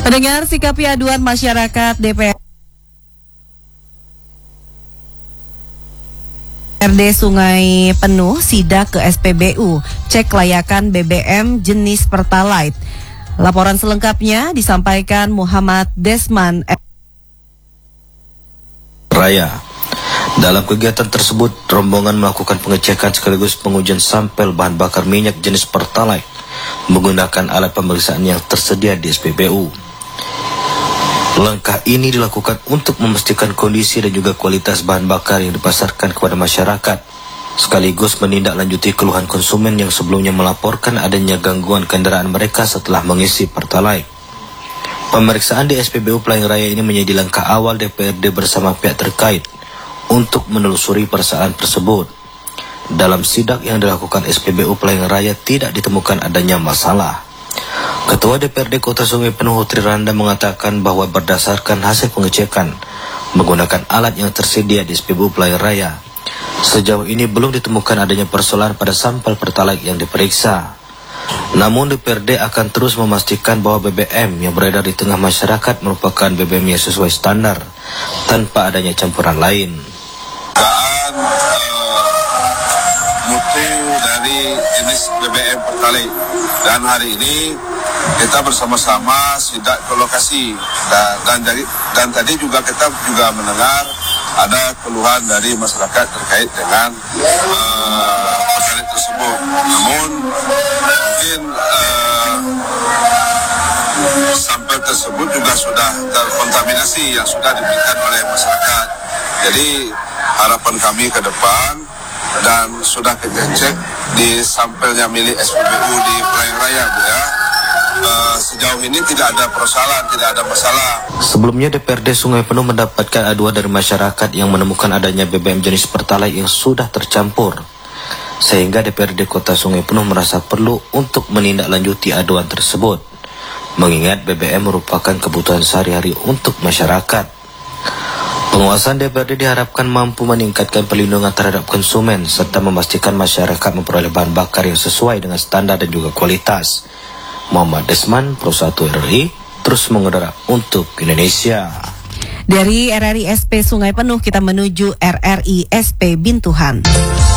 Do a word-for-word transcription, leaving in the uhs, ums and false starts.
Mendengar sikapi aduan masyarakat, D P R D Sungai Penuh sidak ke S P B U, cek layakan B B M jenis Pertalite. Laporan selengkapnya disampaikan Muhammad Desman Raya. Dalam kegiatan tersebut, rombongan melakukan pengecekan sekaligus pengujian sampel bahan bakar minyak jenis Pertalite menggunakan alat pemeriksaan yang tersedia di S P B U. Langkah ini dilakukan untuk memastikan kondisi dan juga kualitas bahan bakar yang dipasarkan kepada masyarakat, sekaligus menindaklanjuti keluhan konsumen yang sebelumnya melaporkan adanya gangguan kendaraan mereka setelah mengisi Pertalite. Pemeriksaan di S P B U Pelangi Raya ini menjadi langkah awal D P R D bersama pihak terkait untuk menelusuri persoalan tersebut. Dalam sidak yang dilakukan S P B U Pelangi Raya tidak ditemukan adanya masalah. Ketua D P R D Kota Sungai Penuh Triranda mengatakan bahwa berdasarkan hasil pengecekan menggunakan alat yang tersedia di S P B U Pelangi Raya, sejauh ini belum ditemukan adanya persoalan pada sampel Pertalite yang diperiksa. Namun D P R D akan terus memastikan bahwa B B M yang beredar di tengah masyarakat merupakan B B M yang sesuai standar tanpa adanya campuran lain. Dan uh, mutu dari jenis B B M Pertalite, dan hari ini kita bersama-sama sidak ke lokasi dan, dan, dari, dan tadi juga kita juga mendengar ada keluhan dari masyarakat terkait dengan uh, Pertalite tersebut. Namun mungkin uh, sampel tersebut juga sudah terkontaminasi yang sudah diberikan oleh masyarakat. Jadi harapan kami ke depan, dan sudah kita cek di sampelnya milik S P B U di Pelangi Raya, Bu ya. Uh, sejauh ini tidak ada persoalan, tidak ada masalah. Sebelumnya D P R D Sungai Penuh mendapatkan aduan dari masyarakat yang menemukan adanya B B M jenis Pertalite yang sudah tercampur, sehingga D P R D Kota Sungai Penuh merasa perlu untuk menindaklanjuti aduan tersebut, mengingat B B M merupakan kebutuhan sehari-hari untuk masyarakat. Penguasaan D P R D diharapkan mampu meningkatkan perlindungan terhadap konsumen serta memastikan masyarakat memperoleh bahan bakar yang sesuai dengan standar dan juga kualitas. Muhammad Desman, Pro satu R R I, terus mengudara untuk Indonesia. Dari R R I S P Sungai Penuh kita menuju R R I S P Bintuhan.